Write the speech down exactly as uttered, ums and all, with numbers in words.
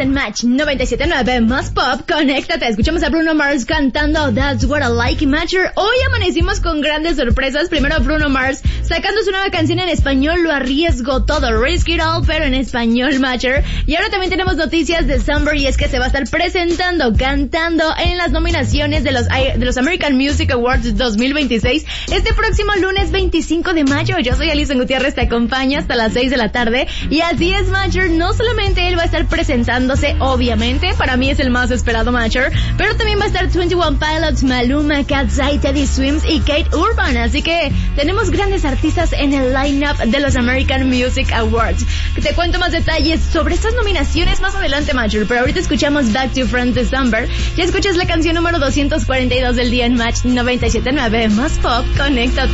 en Match noventa y siete punto nueve Más Pop. Conéctate, escuchamos a Bruno Mars cantando That's What I Like Matcher. Hoy amanecimos con grandes sorpresas. Primero Bruno Mars sacando su nueva canción en español, Lo Arriesgo Todo, Risk It All, pero en español Matcher. Y ahora también tenemos noticias de Summer, y es que se va a estar presentando, cantando en las nominaciones de los, de los American Music Awards dos mil veintiséis este próximo lunes veinticinco de mayo. Yo soy Alison Gutiérrez, te acompaña hasta las seis de la tarde. Y así es, Matcher, no solamente él va a estar presentándose, obviamente, para mí es el más esperado Matcher, pero también va a estar twenty-one Pilots, Maluma, Katseye, Teddy Swims y Kate Urban, así que tenemos grandes artistas en el line-up de los American Music Awards. Te cuento más detalles sobre estas nominaciones más adelante, Matcher, pero ahorita escuchamos Back to Friends de Summer. Ya escuchas la canción número doscientos cuarenta y dos del día en Match noventa y siete punto nueve Más Pop. Conéctate.